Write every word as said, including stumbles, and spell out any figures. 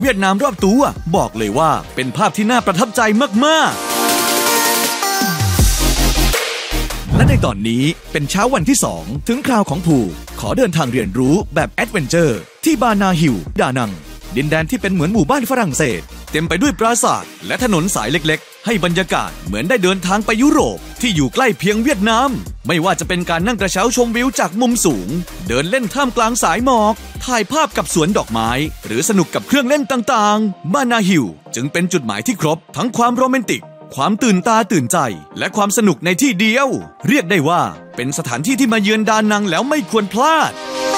เวียดนามรอบตัวบอกเลยว่าเป็นภาพที่น่าประทับใจมากๆและในตอนนี้เป็นเช้าวันที่สองถึงคราวของภูขอเดินทางเรียนรู้แบบแอดเวนเจอร์ที่บานาฮิลดานังดินแดนที่เป็นเหมือนหมู่บ้านฝรั่งเศสเต็มไปด้วยปราสาทและถนนสายเล็กๆให้บรรยากาศเหมือนได้เดินทางไปยุโรปที่อยู่ใกล้เพียงเวียดนามไม่ว่าจะเป็นการนั่งกระเช้าชมวิวจากมุมสูงเดินเล่นท่ามกลางสายหมอกถ่ายภาพกับสวนดอกไม้หรือสนุกกับเครื่องเล่นต่างๆบานาฮิลจึงเป็นจุดหมายที่ครบทั้งความโรแมนติกความตื่นตาตื่นใจและความสนุกในที่เดียวเรียกได้ว่าเป็นสถานที่ที่มาเยือนดานังแล้วไม่ควรพลาด